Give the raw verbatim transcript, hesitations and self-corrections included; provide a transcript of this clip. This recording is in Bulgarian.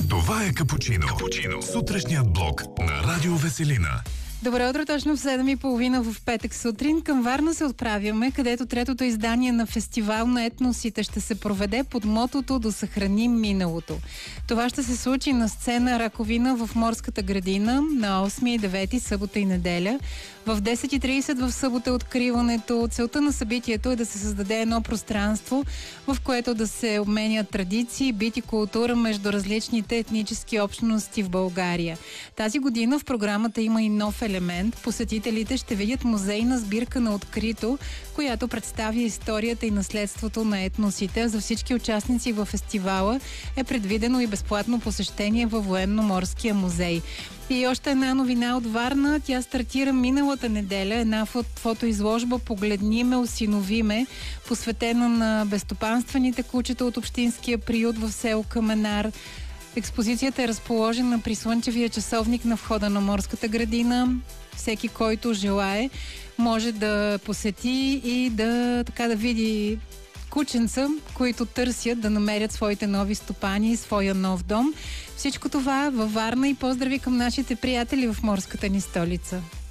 Това е Капучино. Капучино. Сутрешният блок на Радио Веселина. Добро утро, точно в седем и половина в петък сутрин. Към Варна се отправяме, където третото издание на фестивал на етносите ще се проведе под мотото "Да съхраним миналото". Това ще се случи на сцена Раковина в Морската градина на осми и девети, събота и неделя. В десет и тридесет в събота откриването. Целта на събитието е да се създаде едно пространство, в което да се обменят традиции, бит и култура между различните етнически общности в България. Тази година в програмата има и нов елемент. Посетителите ще видят музейна сбирка на открито, която представя историята и наследството на етносите. За всички участници във фестивала е предвидено и безплатно посещение във Военно-морския музей. И още една новина от Варна. Тя стартира миналата неделя. Една фотоизложба "Погледни ме, осинови ме", посветена на безстопанствените кучета от общинския приют в село Каменар. Експозицията е разположена при слънчевия часовник на входа на Морската градина. Всеки, който желае, може да посети и да, така, да види кученца, които търсят да намерят своите нови стопани и своя нов дом. Всичко това във Варна и поздрави към нашите приятели в морската ни столица.